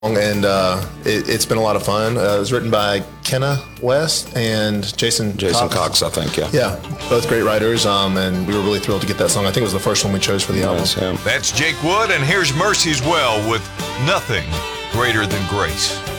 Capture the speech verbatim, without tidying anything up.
And uh, it, it's been a lot of fun. Uh, it was written by Kenna West and Jason Jason Cox. Cox, I think, yeah. Yeah, both great writers, um, and we were really thrilled to get that song. I think it was the first one we chose for the album. Yes, yeah. That's Jake Wood, and here's Mercy's Well with Nothing Greater Than Grace.